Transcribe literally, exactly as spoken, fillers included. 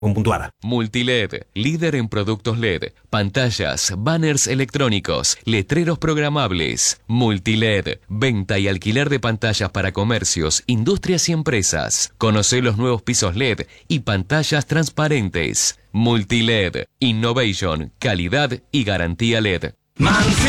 com.ar. Multiled, líder en productos L E D, pantallas, banners electrónicos, letreros programables. Multiled, venta y alquiler de pantallas para comercios, industrias y empresas. Conoce los nuevos pisos L E D y pantallas transparentes. Multiled, innovation, calidad y garantía L E D. Manfred